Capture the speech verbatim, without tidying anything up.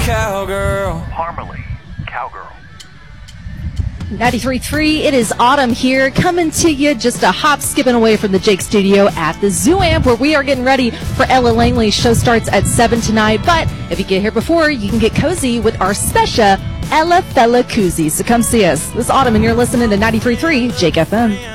cowgirl. Parmalee, cowgirl. ninety-three point three, it is autumn here, coming to you just a hop skipping away from the Jake Studio at the Zoo Amp, where we are getting ready for Ella Langley's show. Starts at seven tonight, but if you get here before, you can get cozy with our special Ella Fella Koozie. So come see us this autumn, and you're listening to ninety-three point three Jake F M.